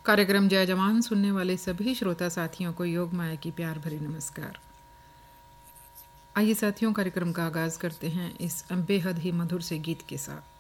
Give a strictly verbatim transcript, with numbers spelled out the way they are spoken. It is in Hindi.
कार्यक्रम जय जवान सुनने वाले सभी श्रोता साथियों को योग माया की प्यार भरी नमस्कार। आइए साथियों, कार्यक्रम का आगाज करते हैं इस बेहद ही मधुर से गीत के साथ।